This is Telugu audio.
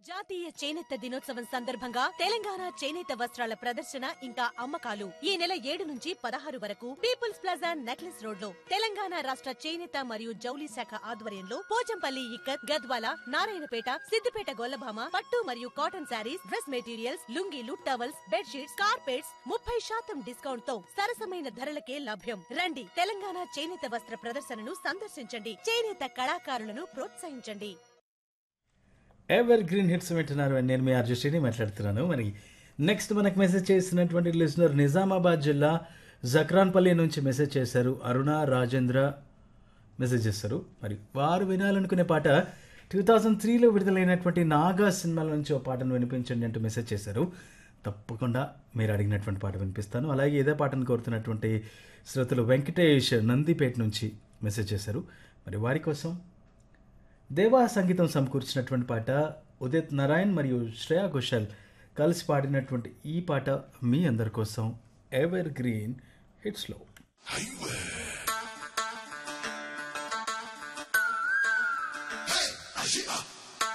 జాతీయ చేనేత దినోత్సవం సందర్భంగా తెలంగాణ చేనేత వస్త్రాల ప్రదర్శన ఇంకా అమ్మకాలు ఈ నెల 7 నుంచి 16 వరకు పీపుల్స్ ప్లాజా నెక్లెస్ రోడ్ లో తెలంగాణ రాష్ట్ర చేనేత మరియు జౌలి శాఖ ఆధ్వర్యంలో పోచంపల్లి ఇక్కత్, గద్వాల, నారాయణపేట, సిద్దిపేట గొల్లభామ పట్టు మరియు cotton saris, dress materials, లుంగీలు, towels, bedsheets, carpets 30% discount తో సరసమైన ధరలకే లభ్యం. రండి, తెలంగాణ చేనేత వస్త్ర ప్రదర్శనను సందర్శించండి. చేనేత కళాకారులను ప్రోత్సహించండి. ఎవర్ గ్రీన్ హిట్స్ వింటున్నారు. నేను మీ ఆర్జుశ్రీని మాట్లాడుతున్నాను. మరి నెక్స్ట్ మనకు మెసేజ్ చేసినటువంటి లిజనర్ నిజామాబాద్ జిల్లా జక్రాన్పల్లి నుంచి మెసేజ్ చేశారు. అరుణ రాజేంద్ర మెసేజ్ చేస్తారు. మరి వారు వినాలనుకునే పాట 2003లో విడుదలైనటువంటి నాగా సినిమాల నుంచి ఒక పాటను వినిపించండి అంటూ మెసేజ్ చేశారు. తప్పకుండా మీరు అడిగినటువంటి పాట వినిపిస్తాను. అలాగే ఇదే పాటను కోరుతున్నటువంటి శ్రోతలు వెంకటేష్ నందిపేట నుంచి మెసేజ్ చేశారు. మరి వారి కోసం దేవా సంగీతం సమకూర్చినటువంటి పాట ఉదిత్ నారాయణ్ మరియు శ్రేయా ఘోషాల్ కలిసి పాడినటువంటి ఈ పాట మీ అందరి కోసం ఎవర్ గ్రీన్ హిట్స్లో. Hey,